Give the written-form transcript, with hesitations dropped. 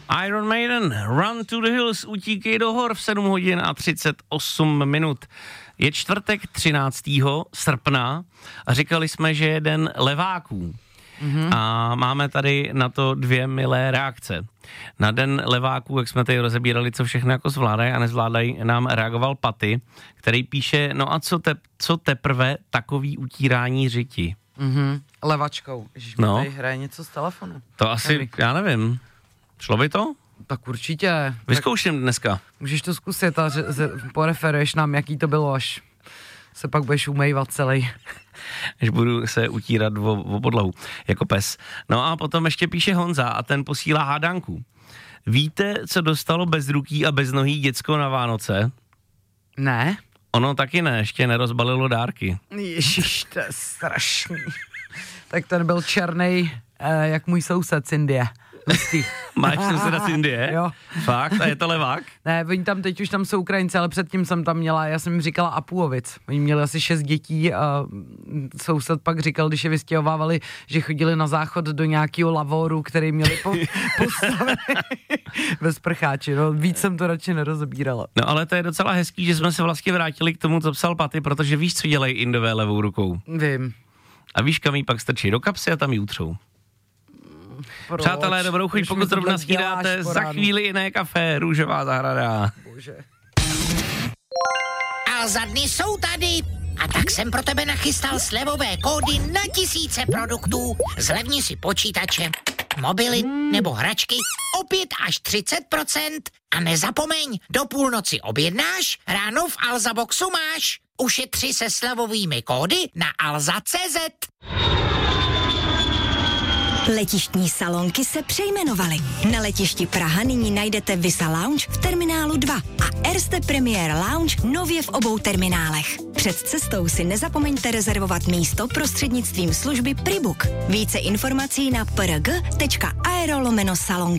Iron Maiden, Run to the Hills, utíkej do hor v 7 hodin a 38 minut. Je čtvrtek 13. srpna a říkali jsme, že je den leváků. A máme tady na to 2 milé reakce. Na den leváků, jak jsme tady rozebírali, co všechno jako zvládají a nezvládají, nám reagoval Paty, který píše, no a co teprve takový utírání řiti? Levačkou. Ježiš, tady hraje něco z telefonu. To asi, já nevím. Šlo by to? Tak určitě. Vyzkouším dneska. Můžeš to zkusit a poreferuješ nám, jaký to bylo, až se pak budeš umývat celý. Až budu se utírat o podlahu, jako pes. No a potom ještě píše Honza a ten posílá hádanku. Víte, co dostalo bezruký a beznohý děcko na Vánoce? Ne. Ono taky ne, ještě nerozbalilo dárky. Ježiš, to je strašný. Tak ten byl černej, jak můj soused z Indie. Máš souseda z Indie? Jo. Fakt? A je to levák? Ne, oni tam teď už tam jsou Ukrajinci, ale předtím jsem tam měla, já jsem jim říkala Apuovic. Oni měli asi 6 dětí a soused pak říkal, když je vystěhovávali, že chodili na záchod do nějakého lavoru, který měli postavený ve sprcháči. No, víc jsem to radši nerozebírala. No ale to je docela hezký, že jsme se vlastně vrátili k tomu, co psal Paty, protože víš, co dělají Indové levou rukou. Vím. A víš, kam jí pak strčí do kapsy a tam jí utřou. Proč? Přátelé, dobrou chuť, pokud zrovna snídáte, za chvíli jiné kafe, Růžová zahrada. Bože. A za dny jsou tady. A tak jsem pro tebe nachystal slevové kódy na tisíce produktů. Zlevni si počítače, mobily nebo hračky o 5 až 30%. A nezapomeň, do půlnoci objednáš, ráno v Alza Boxu máš. Ušetři se slevovými kódy na alza.cz. Letištní salonky se přejmenovaly. Na letišti Praha nyní najdete Visa Lounge v terminálu 2 a Erste Premier Lounge nově v obou terminálech. Před cestou si nezapomeňte rezervovat místo prostřednictvím služby Pribook. Více informací na prg.aero/salonky.